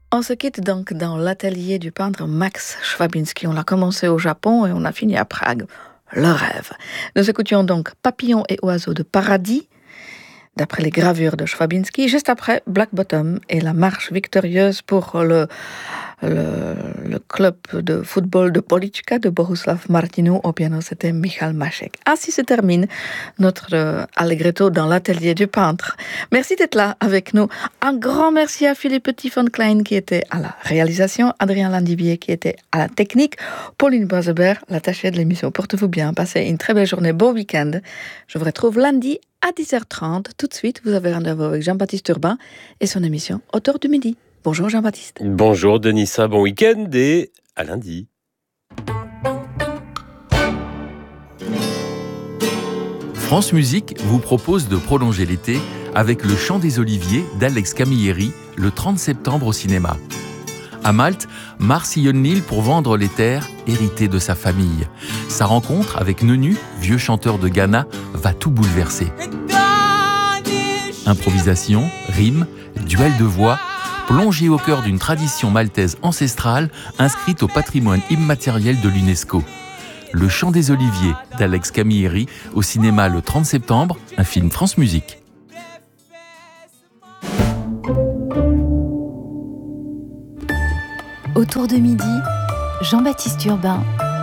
On se quitte donc dans l'atelier du peintre Max Schwabinski. On l'a commencé au Japon et on a fini à Prague. Le rêve. Nous écoutions donc Papillons et oiseaux de paradis, d'après les gravures de Schwabinski, juste après Black Bottom et la marche victorieuse pour le club de football de Polička de Bohuslav Martinů. Au piano, c'était Michal Mašek. Ainsi se termine notre Allegretto dans l'atelier du peintre. Merci d'être là avec nous. Un grand merci à Philippe Petit von Klein qui était à la réalisation, Adrien Landivier qui était à la technique, Pauline Boisebert, l'attachée de l'émission. Portez-vous bien, passez une très belle journée, bon week-end. Je vous retrouve lundi à 10h30. Tout de suite, vous avez rendez-vous avec Jean-Baptiste Urbain et son émission Autour du Midi. Bonjour Jean-Baptiste. Bonjour Denissa, bon week-end et à lundi. France Musique vous propose de prolonger l'été avec Le Chant des Oliviers d'Alex Camilleri le 30 septembre au cinéma. À Malte, Mars sillonne l'île pour vendre les terres héritées de sa famille. Sa rencontre avec Nenu, vieux chanteur de Ghana, va tout bouleverser. Improvisation, rimes, duel de voix, plongé au cœur d'une tradition maltaise ancestrale inscrite au patrimoine immatériel de l'UNESCO. Le Chant des Oliviers d'Alex Camilleri au cinéma le 30 septembre, un film France Musique. Autour de midi, Jean-Baptiste Urbain.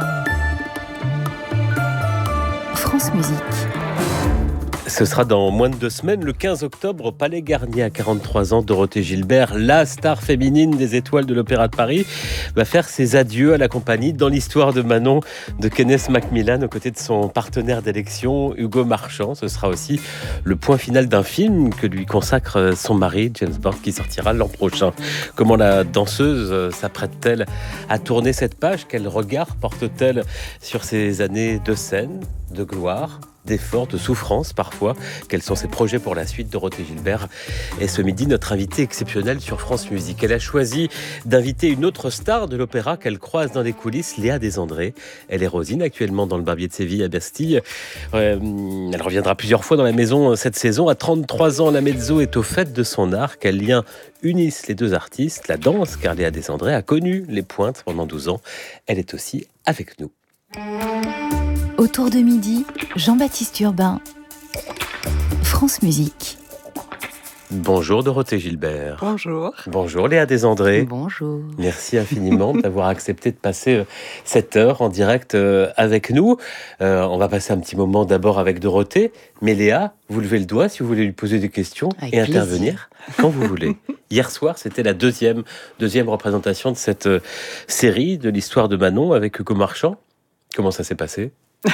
France Musique. Ce sera dans moins de 2 semaines, le 15 octobre, au Palais Garnier, à 43 ans. Dorothée Gilbert, la star féminine des étoiles de l'Opéra de Paris, va faire ses adieux à la compagnie dans l'histoire de Manon de Kenneth Macmillan, aux côtés de son partenaire d'élection, Hugo Marchand. Ce sera aussi le point final d'un film que lui consacre son mari, James Bond, qui sortira l'an prochain. Comment la danseuse s'apprête-t-elle à tourner cette page? Quel regard porte-t-elle sur ces années de scène, de gloire, d'efforts, de souffrance parfois? Quels sont ses projets pour la suite? Dorothée Gilbert est ce midi notre invitée exceptionnelle sur France Musique. Elle a choisi d'inviter une autre star de l'opéra qu'elle croise dans les coulisses, Léa Desandré. Elle est Rosine actuellement dans le Barbier de Séville à Bastille. Elle reviendra plusieurs fois dans la maison cette saison. À 33 ans, la mezzo est au fait de son art. Quels liens unissent les deux artistes? La danse, car Léa Desandré a connu les pointes pendant 12 ans. Elle est aussi avec nous. Autour de midi, Jean-Baptiste Urbain. France Musique. Bonjour Dorothée Gilbert. Bonjour. Bonjour Léa Desandré. Bonjour. Merci infiniment d'avoir accepté de passer cette heure en direct avec nous. On va passer un petit moment d'abord avec Dorothée. Mais Léa, vous levez le doigt si vous voulez lui poser des questions avec et plaisir. Intervenir quand vous voulez. Hier soir, c'était la deuxième représentation de cette série de l'histoire de Manon avec Hugo Marchand. Comment ça s'est passé?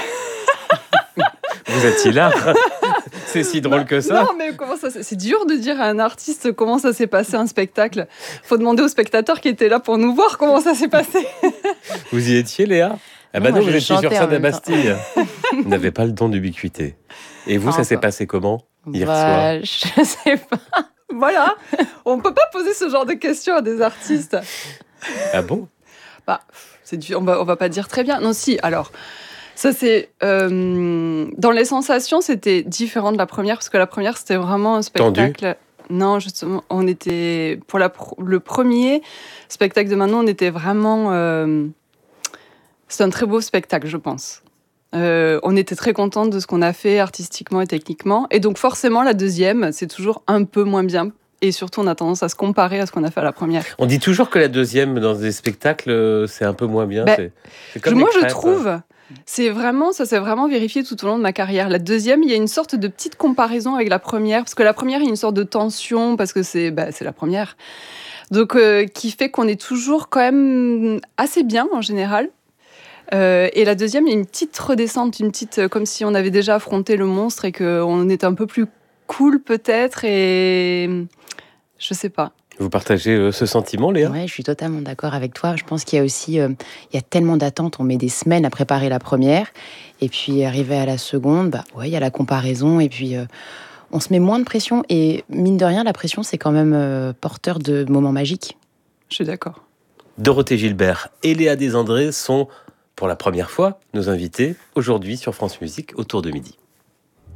Vous êtes là? C'est si drôle que ça? Non, mais comment ça? C'est dur de dire à un artiste comment ça s'est passé un spectacle. Faut demander aux spectateurs qui étaient là pour nous voir comment ça s'est passé. Vous y étiez, Léa? Ah bah Non, non, moi, vous je étiez sur chantais scène en à même temps. Bastille. Vous n'avez pas le don d'ubiquité. Et vous, ça Enfin. s'est passé comment hier soir? Je sais pas. Voilà. On peut pas poser ce genre de questions à des artistes. Ah bon? Bah, c'est dur. On va pas dire très bien. Non, si. Alors, ça c'est dans les sensations, c'était différent de la première parce que la première c'était vraiment un spectacle. Non, justement, on était pour le premier spectacle de Manon, on était vraiment. C'est un très beau spectacle, je pense. On était très contente de ce qu'on a fait artistiquement et techniquement. Et donc forcément, la deuxième, c'est toujours un peu moins bien. Et surtout, on a tendance à se comparer à ce qu'on a fait à la première. On dit toujours que la deuxième, dans des spectacles, c'est un peu moins bien. Ben, c'est comme moi, les je crêpes. trouve, ça s'est vraiment vérifié tout au long de ma carrière. La deuxième, il y a une sorte de petite comparaison avec la première. Parce que la première, il y a une sorte de tension, parce que c'est la première. Donc, qui fait qu'on est toujours quand même assez bien, en général. Et la deuxième, il y a une petite redescente, comme si on avait déjà affronté le monstre et qu'on était un peu plus cool peut-être, et je sais pas. Vous partagez ce sentiment, Léa? Ouais, je suis totalement d'accord avec toi. Je pense qu'il y a aussi, il y a tellement d'attentes. On met des semaines à préparer la première, et puis arrivé à la seconde, il y a la comparaison, et puis on se met moins de pression. Et mine de rien, la pression, c'est quand même porteur de moments magiques. Je suis d'accord. Dorothée Gilbert et Léa Desandré sont, pour la première fois, nos invités aujourd'hui sur France Musique autour de midi.